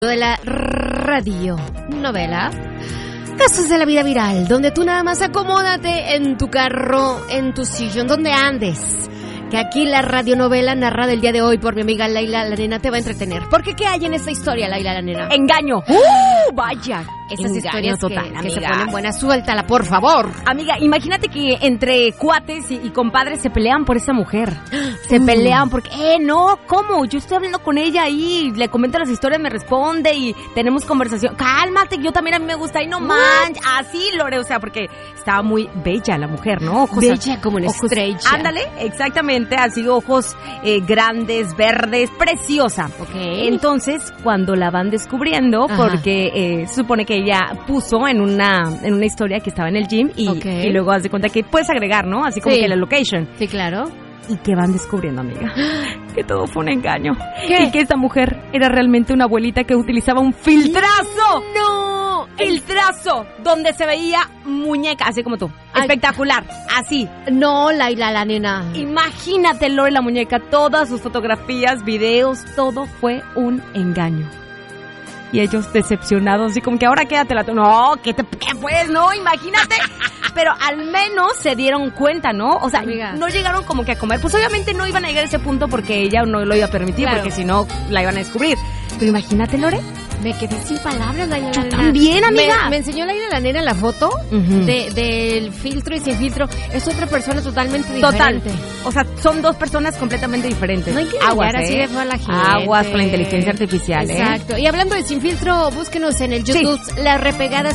De la radionovela Casos de la Vida Viral, donde tú nada más acomódate en tu carro, en tu sillón, donde andes. Que aquí la radionovela narrada el día de hoy por mi amiga Laila la Nena te va a entretener. Porque ¿qué hay en esta historia, Laila la Nena? ¡Engaño! Vaya. Esas historias total, que se ponen buenas, suéltala, por favor. Amiga, imagínate que entre cuates y compadres se pelean por esa mujer. Se pelean porque, no, ¿cómo? Yo estoy hablando con ella y le comento las historias, me responde y tenemos conversación. Cálmate, yo también a mí me gusta. Y no manches, así, Lore, o sea, porque estaba muy bella la mujer, ¿no? Ojos bella como una estrella. Ándale, exactamente, así, ojos grandes, verdes, preciosa. Okay. Entonces, cuando la van descubriendo, porque se supone que ella puso en una historia que estaba en el gym y luego haz de cuenta que puedes agregar, ¿no? Así como que la location. Sí, claro. Y que van descubriendo, amiga, que todo fue un engaño. ¿Qué? Y que esta mujer era realmente una abuelita que utilizaba un filtrazo. ¡No! Filtrazo, donde se veía muñeca, así como tú. Ay. Espectacular, así. No, Laila la Nena. Imagínate, Lore, la muñeca, todas sus fotografías, videos, todo fue un engaño. Y ellos decepcionados, así como que ahora quédatela tú. No, ¿qué pues? No, imagínate. Pero al menos se dieron cuenta, ¿no? O sea, amiga, no llegaron como que a comer. Pues obviamente no iban a llegar a ese punto porque ella no lo iba a permitir, claro, porque si no la iban a descubrir. Pero imagínate, Lore. Me quedé sin palabras, Laila la Nena. También, amiga. Me enseñó Laila la Nena la foto del filtro y sin filtro. Es otra persona totalmente diferente. Total. O sea, son dos personas completamente diferentes. No hay que aguas, así de feo a la gente. Aguas con la inteligencia artificial, Exacto. Y hablando de sin filtro, búsquenos en el YouTube, Las Repegadas